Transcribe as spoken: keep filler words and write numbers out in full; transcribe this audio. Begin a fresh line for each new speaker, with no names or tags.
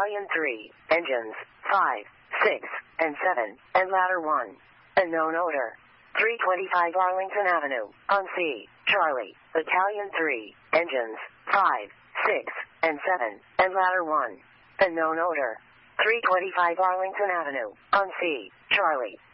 Battalion three, engines five, six, and seven, and ladder one. Unknown odor. three twenty-five Arlington Avenue, on C, Charlie, Battalion three, engines five, six, and seven, and ladder one. Unknown odor. three twenty-five Arlington Avenue, on C, Charlie,